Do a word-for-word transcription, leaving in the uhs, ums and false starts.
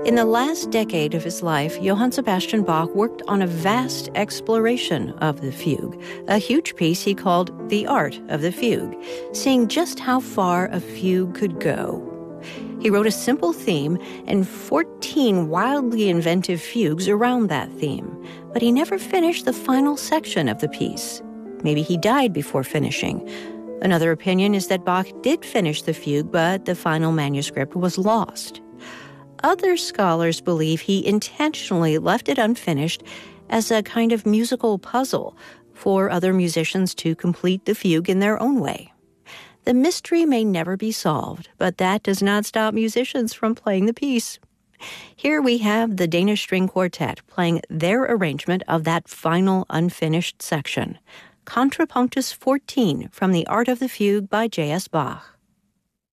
In the last decade of his life, Johann Sebastian Bach worked on a vast exploration of the fugue, a huge piece he called The Art of the Fugue, seeing just how far a fugue could go. He wrote a simple theme and fourteen wildly inventive fugues around that theme, but he never finished the final section of the piece. Maybe he died before finishing. Another opinion is that Bach did finish the fugue, but the final manuscript was lost. Other scholars believe he intentionally left it unfinished as a kind of musical puzzle for other musicians to complete the fugue in their own way. The mystery may never be solved, but that does not stop musicians from playing the piece. Here we have the Danish String Quartet playing their arrangement of that final unfinished section, Contrapunctus fourteen from The Art of the Fugue by J S. Bach.